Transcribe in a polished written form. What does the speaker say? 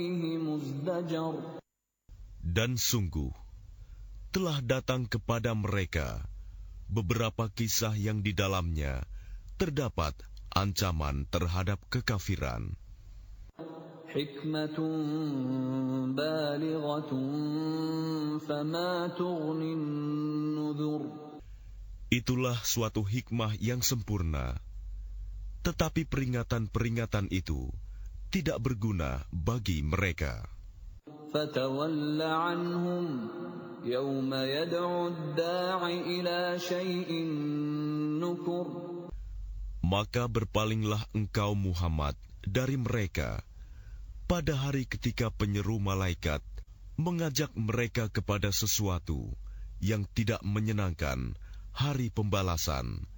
Dan sungguh, telah datang kepada mereka beberapa kisah yang di dalamnya terdapat ancaman terhadap kekafiran. Hikmatun balighatun fama tughnin nudhur. Itulah suatu hikmah yang sempurna, tetapi peringatan-peringatan itu tidak berguna bagi mereka. Fatawalla anhum yawma yad'u ad-da'i ila syai'in nukur. Maka berpalinglah engkau Muhammad dari mereka pada hari ketika penyeru malaikat mengajak mereka kepada sesuatu yang tidak menyenangkan, hari pembalasan.